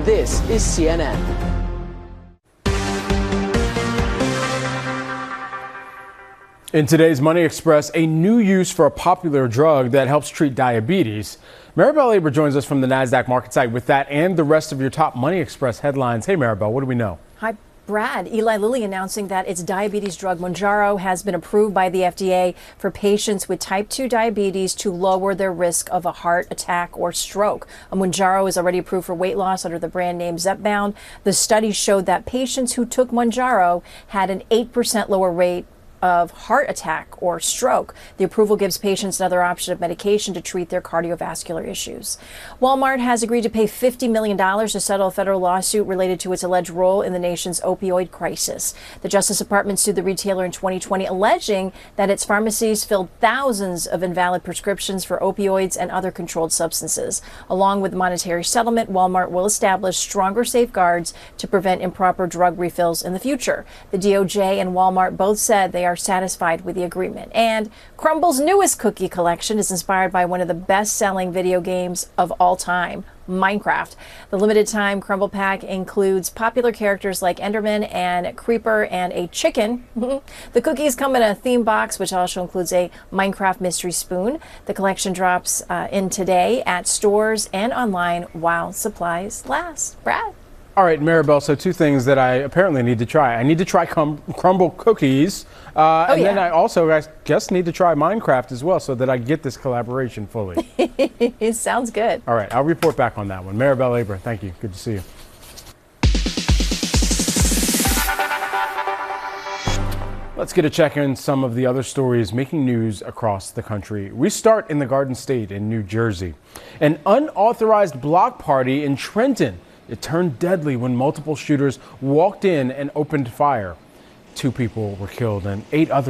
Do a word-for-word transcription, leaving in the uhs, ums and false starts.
This is C N N. In today's Money Express, a new use for a popular drug that helps treat diabetes. Maribel Aber joins us from the NASDAQ market site with that and the rest of your top Money Express headlines. Hey, Maribel, what do we know? Hi, Brad. Eli Lilly announcing that its diabetes drug Mounjaro has been approved by the F D A for patients with type two diabetes to lower their risk of a heart attack or stroke. Mounjaro is already approved for weight loss under the brand name Zepbound. The study showed that patients who took Mounjaro had an eight percent lower rate of heart attack or stroke. The approval gives patients another option of medication to treat their cardiovascular issues. Walmart has agreed to pay fifty million dollars to settle a federal lawsuit related to its alleged role in the nation's opioid crisis. The Justice Department sued the retailer in twenty twenty, alleging that its pharmacies filled thousands of invalid prescriptions for opioids and other controlled substances. Along with the monetary settlement, Walmart will establish stronger safeguards to prevent improper drug refills in the future. The D O J and Walmart both said they are are satisfied with the agreement. And Crumble's newest cookie collection is inspired by one of the best-selling video games of all time, Minecraft. The limited time Crumble Pack includes popular characters like Enderman and Creeper and a chicken. The cookies come in a theme box, which also includes a Minecraft mystery spoon. The collection drops uh, in today at stores and online while supplies last. Brad? All right, Maribel, so two things that I apparently need to try. I need to try cum- Crumble cookies, uh, oh, and yeah. then I also, I guess, need to try Minecraft as well so that I get this collaboration fully. It sounds good. All right, I'll report back on that one. Maribel Aber, thank you. Good to see you. Let's get a check on some of the other stories making news across the country. We start in the Garden State in New Jersey. An unauthorized block party in Trenton. It turned deadly when multiple shooters walked in and opened fire. Two people were killed and eight others